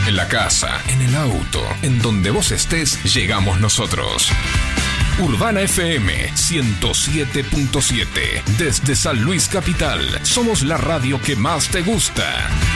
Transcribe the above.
En la casa, en el auto, en donde vos estés, llegamos nosotros. Urbana FM 107.7. Desde San Luis Capital, somos la radio que más te gusta.